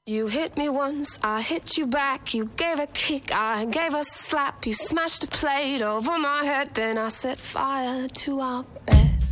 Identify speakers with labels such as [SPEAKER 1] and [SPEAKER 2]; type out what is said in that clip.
[SPEAKER 1] You hit me once, I hit you back. You gave a kick, I gave a slap. You smashed a plate over my head, then I set fire to our bed.